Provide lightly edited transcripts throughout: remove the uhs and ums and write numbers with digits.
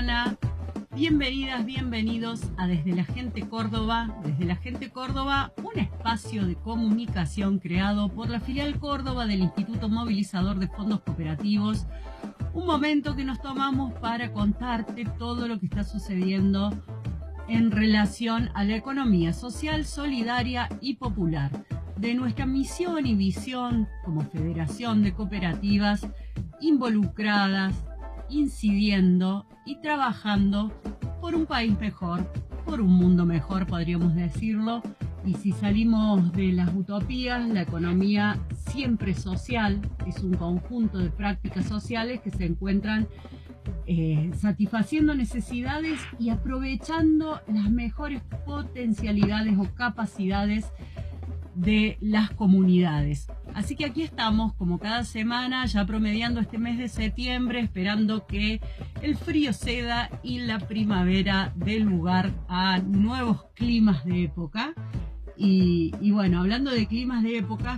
semana. Bienvenidas, bienvenidos a Desde la Gente Córdoba. Desde la Gente Córdoba, un espacio de comunicación creado por la filial Córdoba del Instituto Movilizador de Fondos Cooperativos. Un momento que nos tomamos para contarte todo lo que está sucediendo en relación a la economía social, solidaria y popular, de nuestra misión y visión como Federación de Cooperativas involucradas, incidiendo y trabajando por un país mejor, por un mundo mejor, podríamos decirlo. Y si salimos de las utopías, la economía siempre social es un conjunto de prácticas sociales que se encuentran satisfaciendo necesidades y aprovechando las mejores potencialidades o capacidades de las comunidades. Así que aquí estamos, como cada semana, ya promediando este mes de septiembre, esperando que el frío ceda y la primavera dé lugar a nuevos climas de época. Y bueno, hablando de climas de época,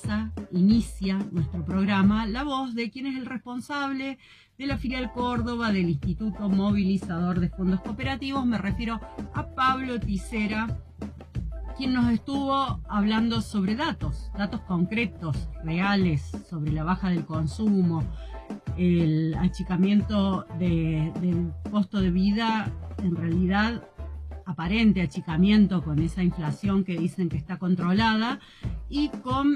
inicia nuestro programa la voz de quien es el responsable de la filial Córdoba del Instituto Movilizador de Fondos Cooperativos. Me refiero a Pablo Ticera, quien nos estuvo hablando sobre datos concretos, reales, sobre la baja del consumo, el achicamiento del costo de vida, en realidad aparente achicamiento con esa inflación que dicen que está controlada, y con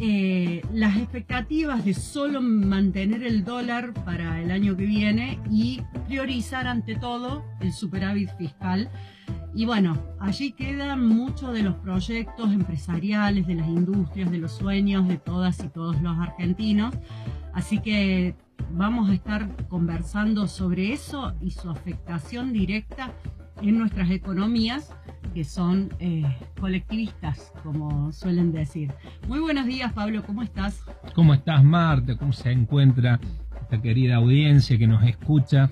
las expectativas de solo mantener el dólar para el año que viene y priorizar ante todo el superávit fiscal. Y bueno, allí quedan muchos de los proyectos empresariales, de las industrias, de los sueños de todas y todos los argentinos. Así que vamos a estar conversando sobre eso y su afectación directa en nuestras economías, que son colectivistas, como suelen decir. Muy buenos días, Pablo, ¿cómo estás? ¿Cómo estás, Marta? ¿Cómo se encuentra esta querida audiencia que nos escucha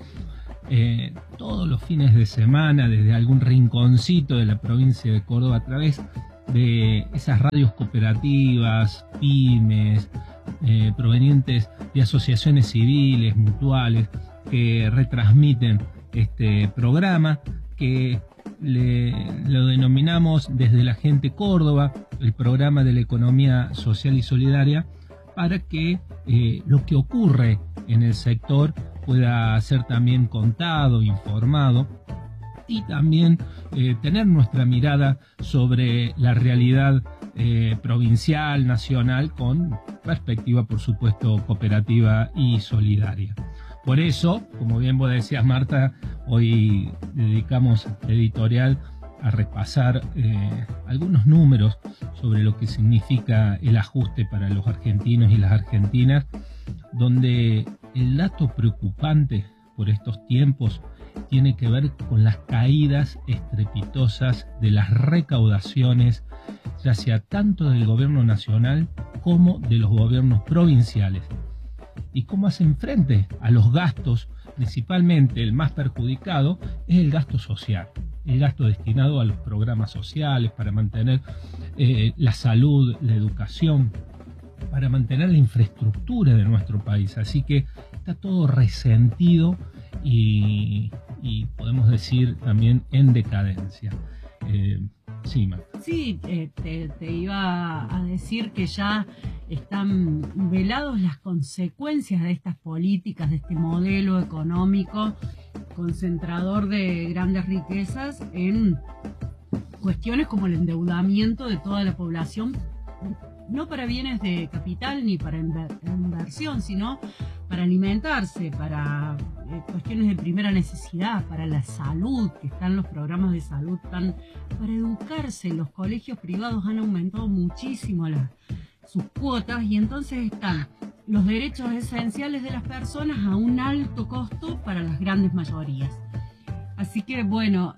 todos los fines de semana desde algún rinconcito de la provincia de Córdoba a través de esas radios cooperativas, pymes, provenientes de asociaciones civiles, mutuales, que retransmiten este programa que lo denominamos Desde la Gente Córdoba, el programa de la economía social y solidaria, para que lo que ocurre en el sector pueda ser también contado, informado, y también tener nuestra mirada sobre la realidad provincial, nacional, con perspectiva, por supuesto, cooperativa y solidaria. Por eso, como bien vos decías, Marta, hoy dedicamos editorial a repasar algunos números sobre lo que significa el ajuste para los argentinos y las argentinas, donde el dato preocupante por estos tiempos tiene que ver con las caídas estrepitosas de las recaudaciones, ya sea tanto del gobierno nacional como de los gobiernos provinciales, y cómo hacen frente a los gastos. Principalmente el más perjudicado es el gasto social, el gasto destinado a los programas sociales para mantener la salud, la educación, para mantener la infraestructura de nuestro país. Así que está todo resentido y podemos decir también en decadencia. Sí, Marta. Sí, te iba a decir que ya están velados las consecuencias de estas políticas, de este modelo económico concentrador de grandes riquezas en cuestiones como el endeudamiento de toda la población, no para bienes de capital ni para inversión, sino para alimentarse, para cuestiones de primera necesidad, para la salud, que están los programas de salud, para educarse. Los colegios privados han aumentado muchísimo sus cuotas, y entonces están los derechos esenciales de las personas a un alto costo para las grandes mayorías. Así que bueno,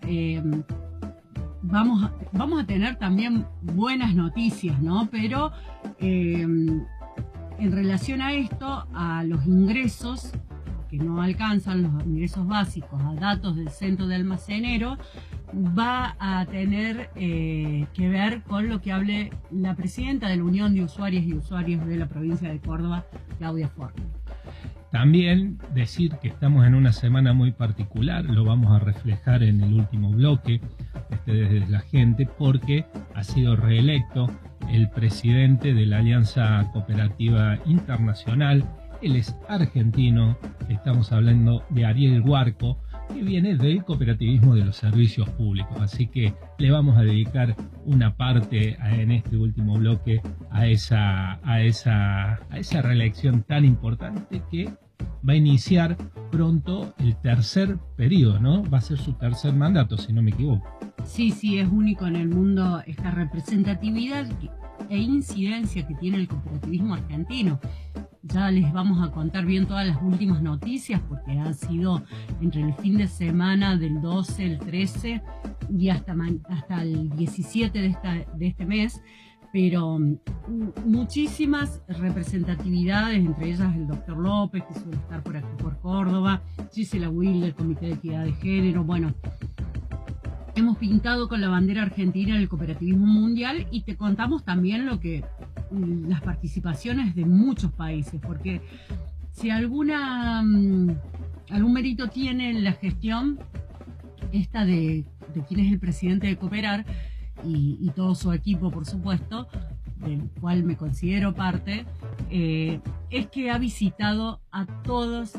vamos a tener también buenas noticias, ¿no? Pero en relación a esto, a los ingresos que no alcanzan, los ingresos básicos, a datos del Centro de Almacenero, va a tener que ver con lo que hable la presidenta de la Unión de Usuarias y Usuarios de la provincia de Córdoba, Claudia Forni. También decir que estamos en una semana muy particular, lo vamos a reflejar en el último bloque desde la gente, porque ha sido reelecto el presidente de la Alianza Cooperativa Internacional. Él es argentino, estamos hablando de Ariel Huarco, que viene del cooperativismo de los servicios públicos, así que le vamos a dedicar una parte en este último bloque a esa reelección tan importante, que va a iniciar pronto el tercer periodo, ¿no? Va a ser su tercer mandato, si no me equivoco. Sí, es único en el mundo esta representatividad e incidencia que tiene el cooperativismo argentino. Ya les vamos a contar bien todas las últimas noticias, porque han sido entre el fin de semana del 12, el 13 y hasta el 17 de este mes, pero muchísimas representatividades, entre ellas el doctor López, que suele estar por aquí por Córdoba, Gisela Will del Comité de Equidad de Género. Bueno, hemos pintado con la bandera argentina el cooperativismo mundial, y te contamos también las participaciones de muchos países, porque si algún mérito tiene la gestión esta de quién es el presidente de Cooperar y todo su equipo, por supuesto, del cual me considero parte, es que ha visitado a todos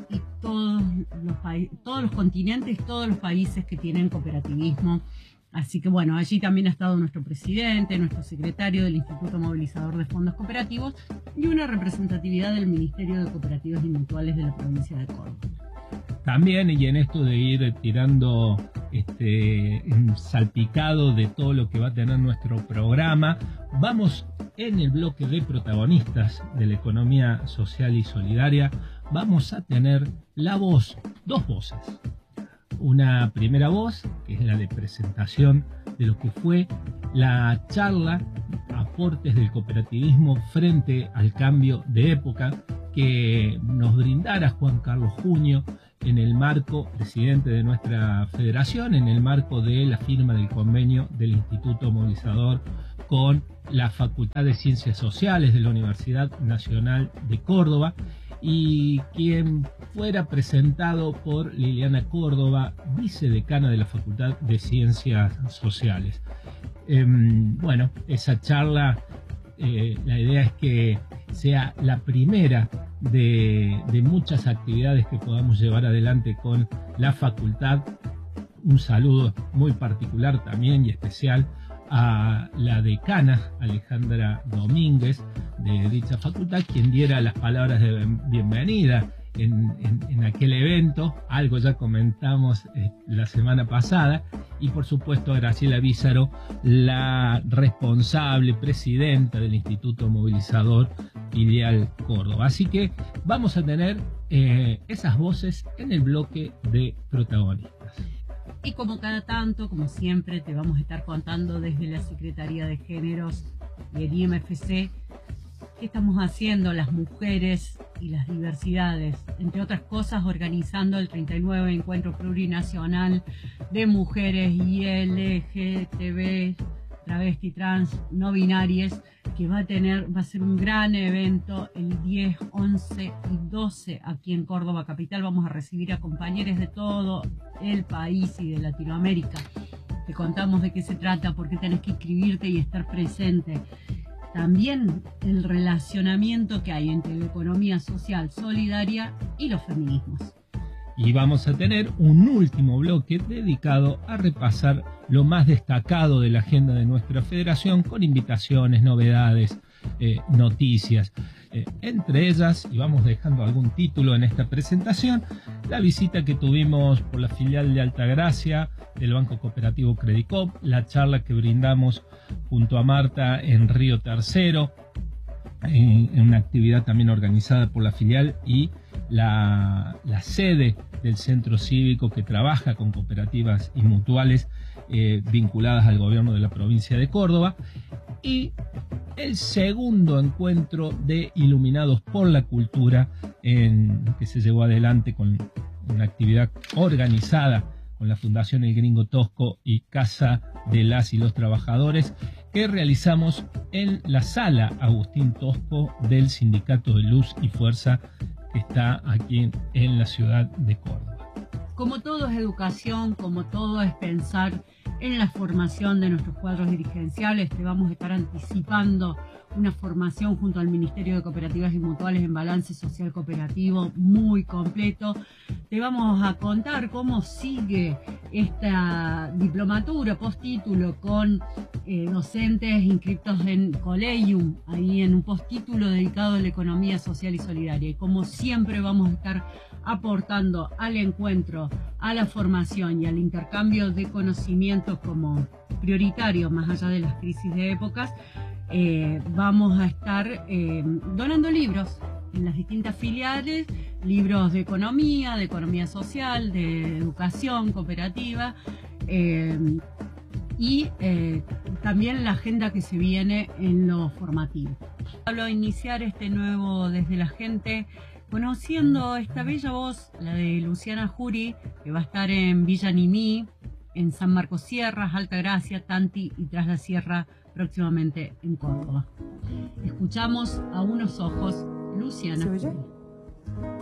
los continentes, todos los países que tienen cooperativismo. Así que bueno, allí también ha estado nuestro presidente, nuestro secretario del Instituto Movilizador de Fondos Cooperativos y una representatividad del Ministerio de Cooperativas y Mutuales de la provincia de Córdoba. También, y en esto de ir tirando salpicado de todo lo que va a tener nuestro programa, vamos en el bloque de protagonistas de la economía social y solidaria, vamos a tener dos voces. Una primera voz, que es la de presentación de lo que fue la charla Aportes del Cooperativismo frente al cambio de época, que nos brindara Juan Carlos Junio, en el marco, presidente de nuestra federación, en el marco de la firma del convenio del Instituto Movilizador con la Facultad de Ciencias Sociales de la Universidad Nacional de Córdoba, y quien fuera presentado por Liliana Córdoba, vicedecana de la Facultad de Ciencias Sociales. Bueno, esa charla, la idea es que sea la primera de muchas actividades que podamos llevar adelante con la facultad. Un saludo muy particular también y especial a la decana Alejandra Domínguez de dicha facultad, quien diera las palabras de bienvenida en aquel evento. Algo ya comentamos la semana pasada. Y por supuesto a Graciela Vízaro, la responsable presidenta del Instituto Movilizador Filial Córdoba. Así que vamos a tener esas voces en el bloque de protagonistas. Y como cada tanto, como siempre, te vamos a estar contando desde la Secretaría de Géneros y el IMFC qué estamos haciendo las mujeres y las diversidades, entre otras cosas organizando el 39 Encuentro Plurinacional de Mujeres LGTB, travesti, trans, no binarias, que va a ser un gran evento el 10, 11 y 12 aquí en Córdoba capital. Vamos a recibir a compañeros de todo el país y de Latinoamérica. Te contamos de qué se trata, por qué tenés que inscribirte y estar presente. También el relacionamiento que hay entre la economía social solidaria y los feminismos. Y vamos a tener un último bloque dedicado a repasar lo más destacado de la agenda de nuestra federación, con invitaciones, novedades, noticias. Entre ellas, y vamos dejando algún título en esta presentación, la visita que tuvimos por la filial de Altagracia del Banco Cooperativo Credicop, la charla que brindamos junto a Marta en Río Tercero, en una actividad también organizada por la filial y la sede del centro cívico que trabaja con cooperativas y mutuales vinculadas al gobierno de la provincia de Córdoba, y el segundo encuentro de Iluminados por la Cultura, que se llevó adelante con una actividad organizada con la Fundación El Gringo Tosco y Casa de las y los Trabajadores, que realizamos en la sala Agustín Tosco del Sindicato de Luz y Fuerza que está aquí en la ciudad de Córdoba. Como todo es educación, como todo es pensar en la formación de nuestros cuadros dirigenciales, te vamos a estar anticipando una formación junto al Ministerio de Cooperativas y Mutuales en balance social cooperativo muy completo. Te vamos a contar cómo sigue esta diplomatura postítulo con docentes inscritos en Colegium, ahí en un postítulo dedicado a la economía social y solidaria. Y como siempre vamos a estar aportando al encuentro, a la formación y al intercambio de conocimientos como prioritario, más allá de las crisis de épocas. Vamos a estar donando libros en las distintas filiales, libros de economía social, de educación cooperativa y también la agenda que se viene en lo formativo. Hablo de iniciar este nuevo Desde la Gente, conociendo esta bella voz, la de Luciana Jury, que va a estar en Villa Nimí, en San Marcos Sierras, Altagracia, Tanti y Tras la Sierra, próximamente en Córdoba. Escuchamos A Unos Ojos, Luciana Jury.